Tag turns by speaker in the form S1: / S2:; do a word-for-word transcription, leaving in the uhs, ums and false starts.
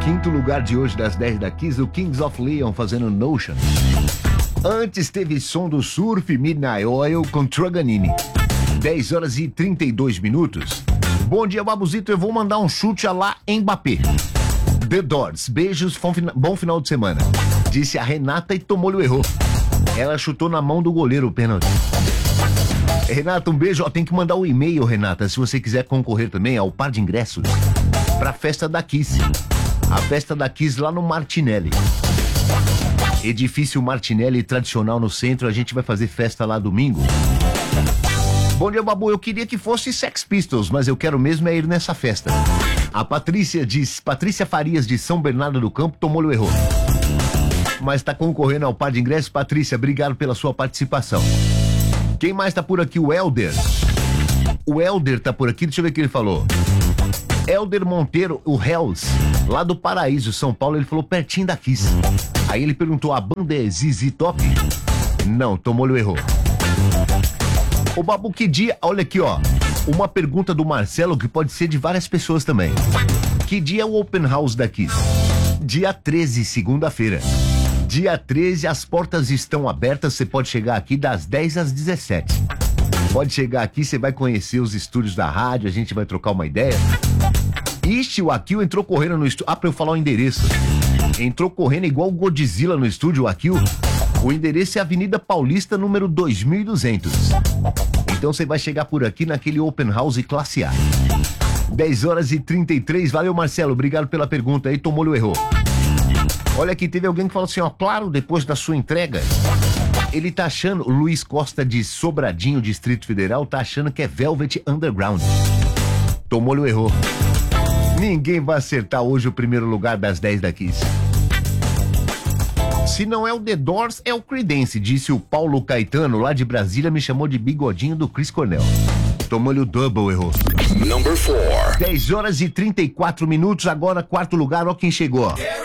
S1: Quinto lugar de hoje das dez da Kiss, o Kings of Leon fazendo Notion. Antes teve Som do Surf, Midnight Oil com Truganini. dez horas e trinta e dois minutos. Bom dia, Babuzito, eu vou mandar um chute a lá Mbappé. The Doors, beijos, bom final de semana. Disse a Renata e Tomolho errou. Ela chutou na mão do goleiro o pênalti. Renata, um beijo. Ó, tem que mandar o um e-mail, Renata, se você quiser concorrer também ao par de ingressos pra festa da Kiss. A festa da Kiss lá no Martinelli. Edifício Martinelli tradicional no centro. A gente vai fazer festa lá domingo. Bom dia, Babu. Eu queria que fosse Sex Pistols, mas eu quero mesmo é ir nessa festa. A Patrícia diz, Patrícia Farias de São Bernardo do Campo, Tomolho errou. Mas tá concorrendo ao par de ingressos. Patrícia, obrigado pela sua participação. Quem mais tá por aqui? O Helder. O Helder tá por aqui, deixa eu ver o que ele falou. Helder Monteiro, o Hells, lá do Paraíso, São Paulo, ele falou pertinho da Kiss. Aí ele perguntou, a banda é Z Z Top? Não, Tomolho errou. Ô Babu, que dia? Olha aqui, ó. Uma pergunta do Marcelo que pode ser de várias pessoas também. Que dia é o Open House da Kiss? Dia treze, segunda-feira. Dia treze, as portas estão abertas, você pode chegar aqui das dez às dezessete. Pode chegar aqui, você vai conhecer os estúdios da rádio, a gente vai trocar uma ideia. Ixi, o Akil entrou correndo no estúdio. Ah, pra eu falar o endereço. Entrou correndo igual o Godzilla no estúdio, o Akil. O endereço é Avenida Paulista, número dois mil e duzentos. Então você vai chegar por aqui naquele Open House classe A. dez horas e trinta e três. Valeu, Marcelo. Obrigado pela pergunta aí. Tomolho errou. Olha aqui, teve alguém que falou assim, ó, claro, depois da sua entrega, ele tá achando, o Luiz Costa de Sobradinho, Distrito Federal, tá achando que é Velvet Underground. Tomolho errou. Ninguém vai acertar hoje o primeiro lugar das dez da Kiss. Se não é o The Doors, é o Creedence, disse o Paulo Caetano, lá de Brasília, me chamou de bigodinho do Chris Cornell. Tomou-lhe o double, errou.
S2: Number four.
S1: dez horas e trinta e quatro minutos, agora quarto lugar, ó quem chegou.